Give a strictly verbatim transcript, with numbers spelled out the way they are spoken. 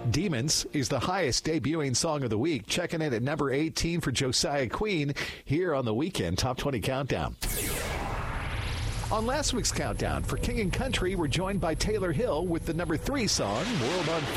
Demons is the highest debuting song of the week, checking in at number eighteen for Josiah Queen here on the Weekend Top twenty Countdown. On last week's Countdown for King and Country, we're joined by Taylor Hill with the number three song, World on Fire.